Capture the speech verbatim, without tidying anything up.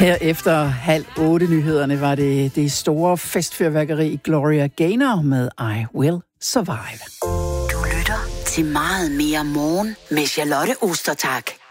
Her efter halv otte nyhederne var det det store festfyrværkeri i Gloria Gaynor med I Will Survive. Du lytter til Meget Mere Morgen med Charlotte Ostertag.